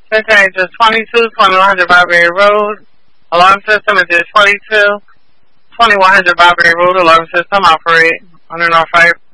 Okay, just 2100 Barbary Road. Alarm system is just 2100 Barbary Road. Alarm system operate on and off fire.